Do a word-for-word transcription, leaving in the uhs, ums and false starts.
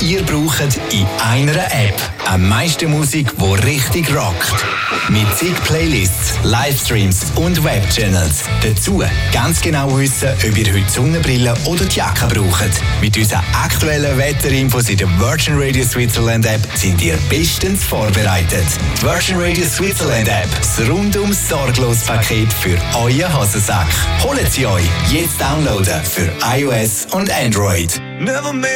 ihr braucht, in einer App. Am meisten Musik, die richtig rockt. Mit zig Playlists, Livestreams und Webchannels. Dazu ganz genau wissen, ob ihr heute Sonnenbrille oder die Jacke braucht. Mit unseren aktuellen Wetterinfos in der Virgin Radio Switzerland App sind ihr bestens vorbereitet. Die Virgin Radio Switzerland App, das rundum sorglos Paket für euren Hosensack. Holt sie euch jetzt downloaden für iOS und Android. Never